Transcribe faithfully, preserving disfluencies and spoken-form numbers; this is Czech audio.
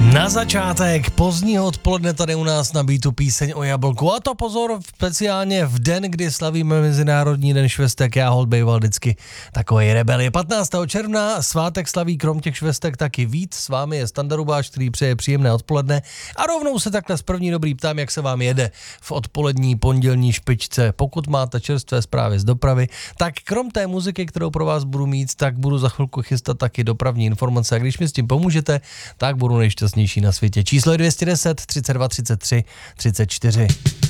Na začátek pozdního odpoledne tady u nás na Beatu píseň o jablku. A to pozor, speciálně v den, kdy slavíme Mezinárodní den švestek, já holt bejval vždycky takovej rebel. Je patnáctého června, svátek slaví krom těch švestek taky víc. S vámi je Standa Rubáš, který přeje příjemné odpoledne. A rovnou se takhle z první dobrý ptám, jak se vám jede v odpolední pondělní špičce. Pokud máte čerstvé zprávy z dopravy, tak krom té muziky, kterou pro vás budu mít, tak budu za chvilku chystat taky dopravní informace. A když mi s tím pomůžete, tak budu nejšťastnější na světě. Číslo je dvě stě deset, třicet dva, třicet tři, třicet čtyři.